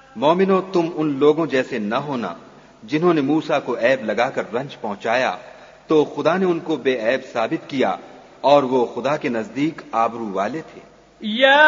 मोमिनो, तुम उन लोगों जैसे न होना जिन्होंने मूसा को ऐब लगाकर रंज पहुंचाया, तो खुदा ने उनको बेऐब साबित किया और वो खुदा के नजदीक आबरू वाले थे।